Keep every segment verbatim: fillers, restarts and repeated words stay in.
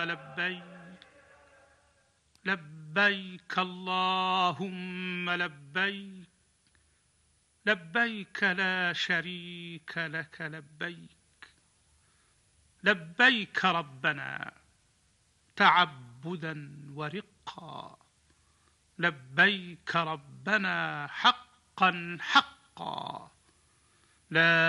لبيك لبيك اللهم لبيك لبيك لا شريك لك لبيك لبيك ربنا تعبدا ورقا لبيك ربنا حقا حقا لا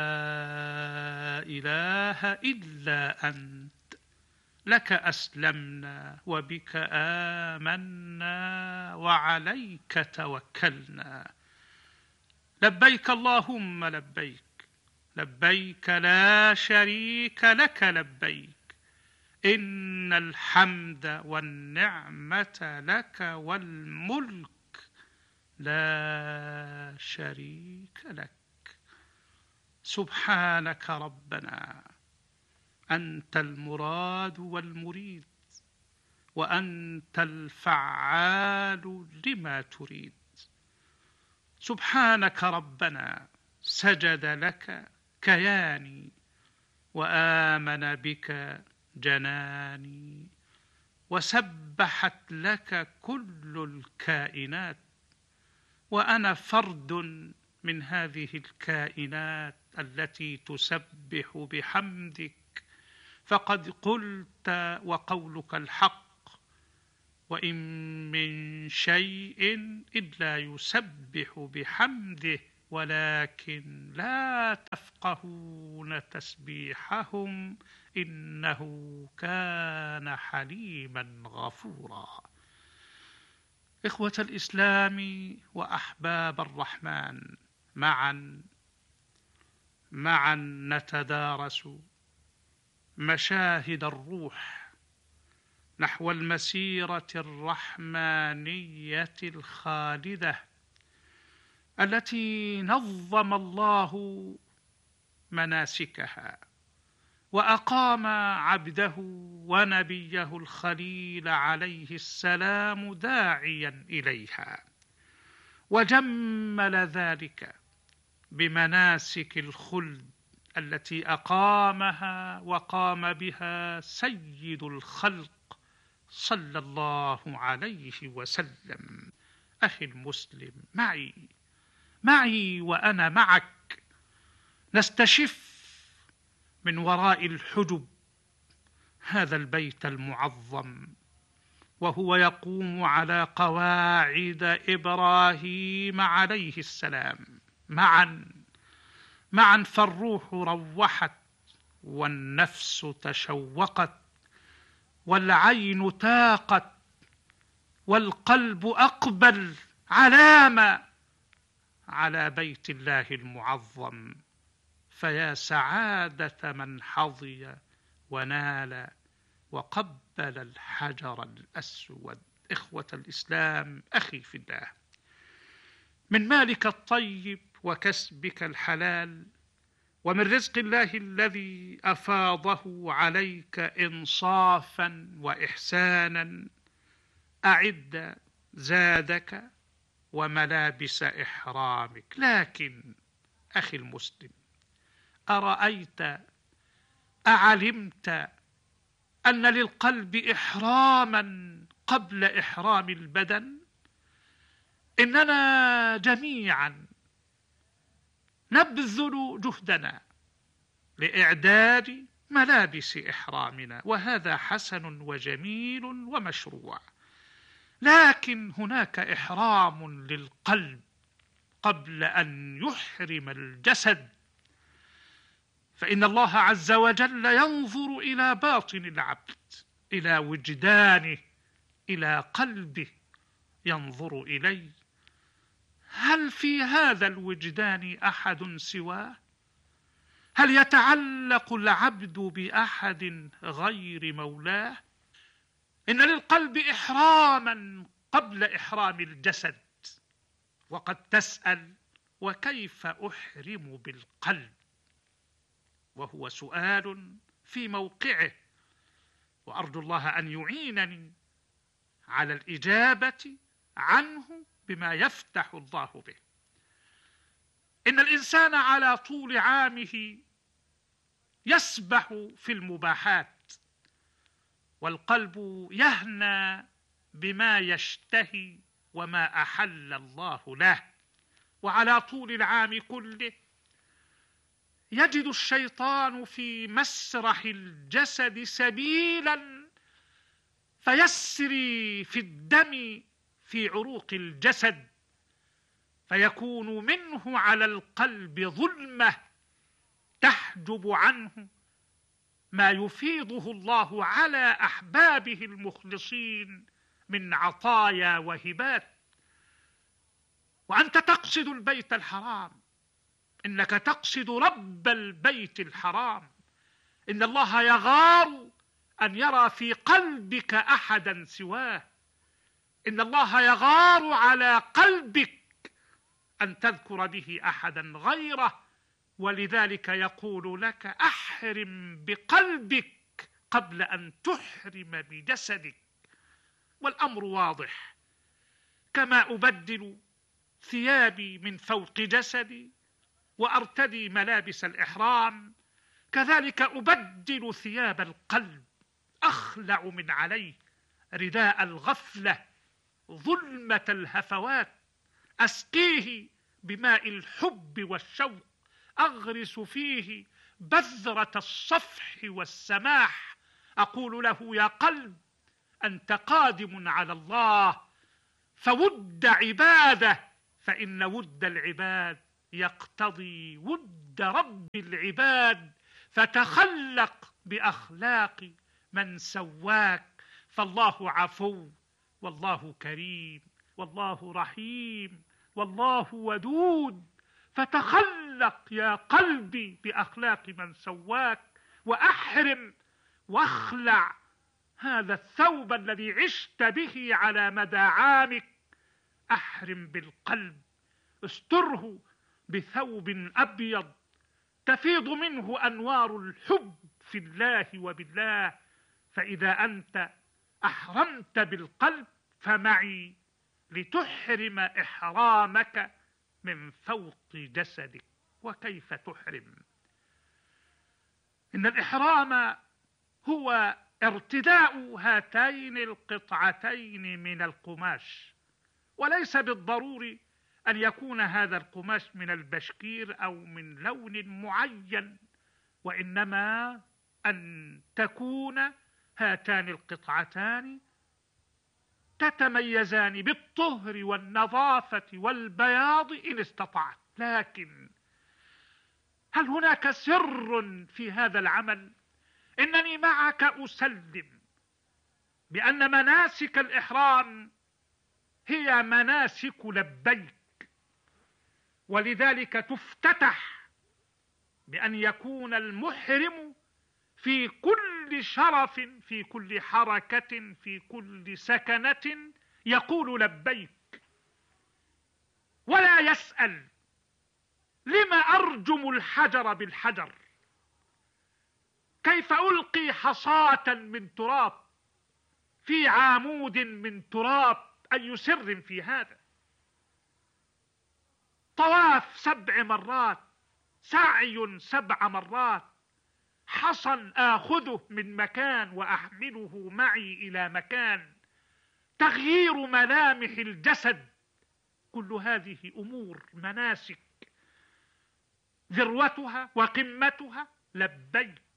إله إلا أنت لك أسلمنا وبك آمنا وعليك توكلنا لبيك اللهم لبيك لبيك لا شريك لك لبيك إن الحمد والنعمة لك والملك لا شريك لك سبحانك ربنا أنت المراد والمريد وأنت الفعال لما تريد سبحانك ربنا سجد لك كياني وآمن بك جناني وسبحت لك كل الكائنات وأنا فرد من هذه الكائنات التي تسبح بحمدك فقد قلت وقولك الحق وإن من شيء إلا يسبح بحمده ولكن لا تفقهون تسبيحهم إنه كان حليما غفورا. إخوة الإسلام وأحباب الرحمن، معا معا نتدارس مشاهد الروح نحو المسيرة الرحمانية الخالدة التي نظم الله مناسكها وأقام عبده ونبيه الخليل عليه السلام داعيا إليها وجمل ذلك بمناسك الخلد التي أقامها وقام بها سيد الخلق صلى الله عليه وسلم. أخي المسلم، معي معي وأنا معك نستشف من وراء الحجب هذا البيت المعظم وهو يقوم على قواعد إبراهيم عليه السلام. معا معا فالروح روحت والنفس تشوقت والعين تاقت والقلب أقبل علامة على بيت الله المعظم. فيا سعادة من حظي ونال وقبل الحجر الأسود. إخوة الإسلام، أخي في الله، من مالك الطيب وكسبك الحلال ومن رزق الله الذي أفاضه عليك إنصافا وإحسانا أعد زادك وملابس إحرامك. لكن أخي المسلم، أرأيت أعلمت أن للقلب إحراما قبل إحرام البدن؟ إننا جميعا نبذل جهدنا لإعداد ملابس إحرامنا وهذا حسن وجميل ومشروع، لكن هناك إحرام للقلب قبل أن يحرم الجسد، فإن الله عز وجل ينظر إلى باطن العبد، إلى وجدانه، إلى قلبه، ينظر إليه. هل في هذا الوجدان أحد سواه؟ هل يتعلق العبد بأحد غير مولاه؟ إن للقلب إحراما قبل إحرام الجسد. وقد تسأل: وكيف أحرم بالقلب؟ وهو سؤال في موقعه، وأرجو الله أن يعينني على الإجابة عنه بما يفتح الله به. إن الإنسان على طول عامه يسبح في المباحات والقلب يهنى بما يشتهي وما أحل الله له، وعلى طول العام كله يجد الشيطان في مسرح الجسد سبيلا فيسري في الدم في عروق الجسد، فيكون منه على القلب ظلمة تحجب عنه ما يفيضه الله على أحبابه المخلصين من عطايا وهبات. وأنت تقصد البيت الحرام، إنك تقصد رب البيت الحرام، إن الله يغار أن يرى في قلبك أحدا سواه، إن الله يغار على قلبك أن تذكر به أحدا غيره، ولذلك يقول لك أحرم بقلبك قبل أن تحرم بجسدك. والأمر واضح، كما أبدل ثيابي من فوق جسدي وأرتدي ملابس الإحرام، كذلك أبدل ثياب القلب، أخلع من عليه رداء الغفلة ظلمة الهفوات، أسقيه بماء الحب والشوق، أغرس فيه بذرة الصفح والسماح، أقول له يا قلب أنت قادم على الله فود عباده، فإن ود العباد يقتضي ود رب العباد، فتخلق بأخلاق من سواك، فالله عفو والله كريم والله رحيم والله ودود، فتخلق يا قلبي بأخلاق من سواك، وأحرم واخلع هذا الثوب الذي عشت به على مدى عامك، أحرم بالقلب، استره بثوب أبيض تفيض منه أنوار الحب في الله وبالله، فإذا أنت أحرمت بالقلب فمعي لتحرم إحرامك من فوق جسدك. وكيف تحرم؟ إن الإحرام هو ارتداء هاتين القطعتين من القماش، وليس بالضروري أن يكون هذا القماش من البشكير أو من لون معين، وإنما أن تكون هاتان القطعتان تتميزان بالطهر والنظافة والبياض إن استطعت. لكن هل هناك سر في هذا العمل؟ إنني معك أسلم بأن مناسك الإحرام هي مناسك لبيك، ولذلك تفتتح بأن يكون المحرم في كل شرف، في كل حركة، في كل سكنة يقول لبيك، ولا يسأل لما أرجم الحجر بالحجر، كيف ألقي حصاة من تراب في عامود من تراب، أي سر في هذا؟ طواف سبع مرات، سعي سبع مرات، حصى آخذه من مكان وأحمله معي إلى مكان، تغيير ملامح الجسد، كل هذه أمور مناسك ذروتها وقمتها لبيك.